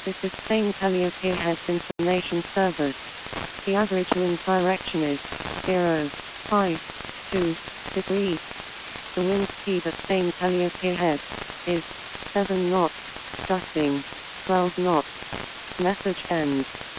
This is Spain Calliope Heads Information Service. The average wind direction is 0.52 degrees. The wind speed at Spain Calliope Heads is 7 knots, gusting 12 knots. Message ends.